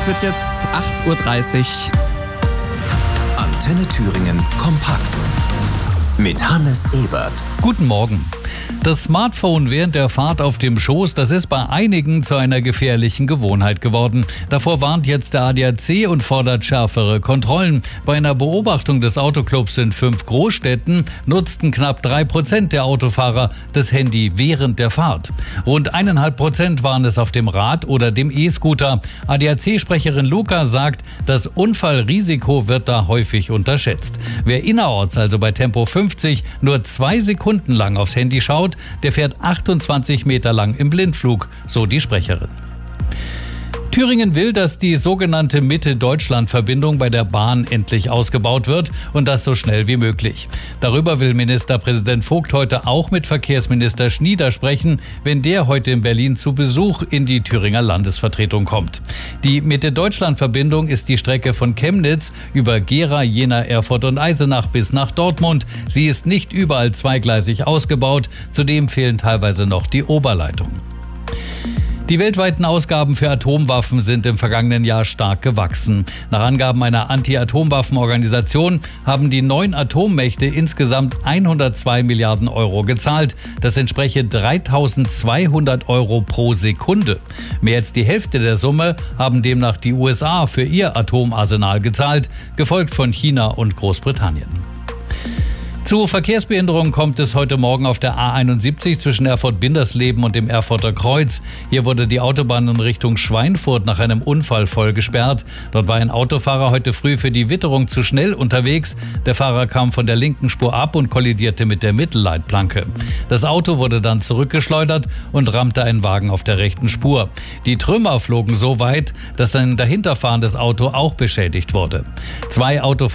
Es wird jetzt 8.30 Uhr. Antenne Thüringen kompakt mit Hannes Ebert. Guten Morgen. Das Smartphone während der Fahrt auf dem Schoß, das ist bei einigen zu einer gefährlichen Gewohnheit geworden. Davor warnt jetzt der ADAC und fordert schärfere Kontrollen. Bei einer Beobachtung des Autoclubs in 5 Großstädten nutzten knapp 3% der Autofahrer das Handy während der Fahrt. Rund 1,5% waren es auf dem Rad oder dem E-Scooter. ADAC-Sprecherin Luca sagt, das Unfallrisiko wird da häufig unterschätzt. Wer innerorts, also bei Tempo 50, nur 2 Sekunden lang aufs Handy schaut, der fährt 28 Meter lang im Blindflug, so die Sprecherin. Thüringen will, dass die sogenannte Mitte-Deutschland-Verbindung bei der Bahn endlich ausgebaut wird und das so schnell wie möglich. Darüber will Ministerpräsident Vogt heute auch mit Verkehrsminister Schnieder sprechen, wenn der heute in Berlin zu Besuch in die Thüringer Landesvertretung kommt. Die Mitte-Deutschland-Verbindung ist die Strecke von Chemnitz über Gera, Jena, Erfurt und Eisenach bis nach Dortmund. Sie ist nicht überall zweigleisig ausgebaut, zudem fehlen teilweise noch die Oberleitungen. Die weltweiten Ausgaben für Atomwaffen sind im vergangenen Jahr stark gewachsen. Nach Angaben einer Anti-Atomwaffen-Organisation haben die 9 Atommächte insgesamt 102 Milliarden Euro gezahlt. Das entspreche 3.200 Euro pro Sekunde. Mehr als die Hälfte der Summe haben demnach die USA für ihr Atomarsenal gezahlt, gefolgt von China und Großbritannien. Zu Verkehrsbehinderungen kommt es heute Morgen auf der A71 zwischen Erfurt-Bindersleben und dem Erfurter Kreuz. Hier wurde die Autobahn in Richtung Schweinfurt nach einem Unfall voll gesperrt. Dort war ein Autofahrer heute früh für die Witterung zu schnell unterwegs. Der Fahrer kam von der linken Spur ab und kollidierte mit der Mittelleitplanke. Das Auto wurde dann zurückgeschleudert und rammte einen Wagen auf der rechten Spur. Die Trümmer flogen so weit, dass ein dahinterfahrendes Auto auch beschädigt wurde. 2 Autofahrer